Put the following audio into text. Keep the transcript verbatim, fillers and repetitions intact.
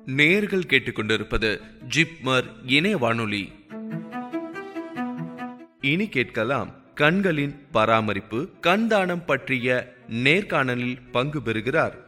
நேயர்கள் கேட்டுக்கொண்டிருப்பது ஜிப்மர் இணைய வானொலி. இனி கேட்கலாம் கண்களின் பராமரிப்பு, கண் தானம் பற்றிய நேர்காணலில் பங்கு பெறுகிறார்